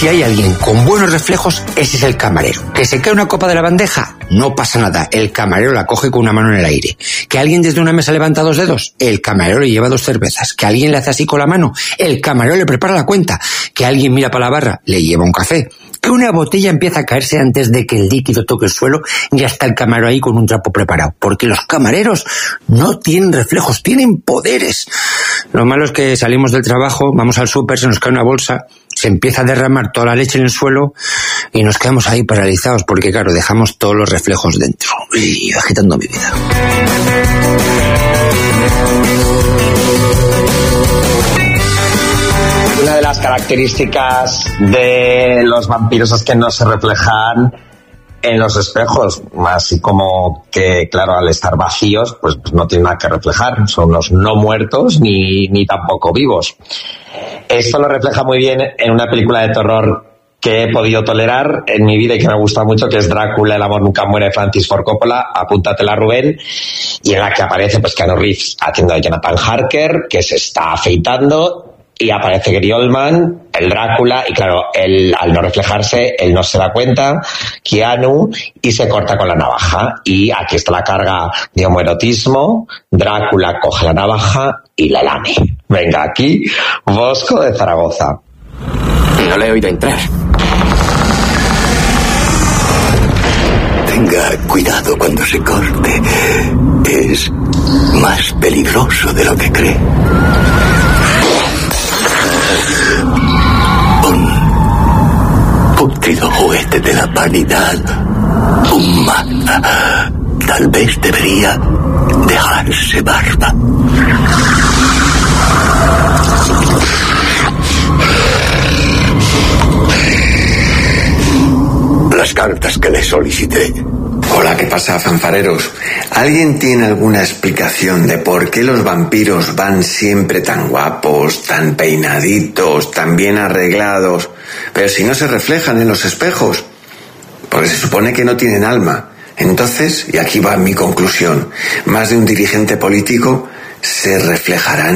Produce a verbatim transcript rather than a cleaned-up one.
Si hay alguien con buenos reflejos, ese es el camarero. ¿Que se cae una copa de la bandeja? No pasa nada, el camarero la coge con una mano en el aire. ¿Que alguien desde una mesa levanta dos dedos? El camarero le lleva dos cervezas. ¿Que alguien le hace así con la mano? El camarero le prepara la cuenta. ¿Que alguien mira para la barra? Le lleva un café. Que una botella empieza a caerse antes de que el líquido toque el suelo, ya está el camarero ahí con un trapo preparado. Porque los camareros no tienen reflejos, tienen poderes. Lo malo es que salimos del trabajo, vamos al súper, se nos cae una bolsa, se empieza a derramar toda la leche en el suelo y nos quedamos ahí paralizados porque, claro, dejamos todos los reflejos dentro. Y agitando mi vida. Una de las características de los vampiros es que no se reflejan en los espejos, así como que, claro, al estar vacíos, pues, pues no tienen nada que reflejar, son los no muertos ni, ni tampoco vivos. Esto lo refleja muy bien en una película de terror que he podido tolerar en mi vida y que me gusta mucho, que es Drácula, el amor nunca muere, de Francis Ford Coppola, apúntatela, Rubén, y en la que aparece pues Keanu Reeves haciendo de Jonathan Harker, que se está afeitando, y aparece Gary Oldman, el Drácula, y claro, él, al no reflejarse, él no se da cuenta, Keanu, y se corta con la navaja. Y aquí está la carga de homoerotismo. Drácula coge la navaja y la lame. Venga, aquí, Bosco de Zaragoza. No le he oído entrar. Tenga cuidado cuando se corte. Es más peligroso de lo que cree. Un pútrido juguete de la vanidad humana. Tal vez debería dejarse barba. Las cartas que le solicité. Hola, ¿qué pasa, fanfareros? ¿Alguien tiene alguna explicación de por qué los vampiros van siempre tan guapos, tan peinaditos, tan bien arreglados, pero si no se reflejan en los espejos? Porque se supone que no tienen alma. Entonces, y aquí va mi conclusión, más de un dirigente político se reflejará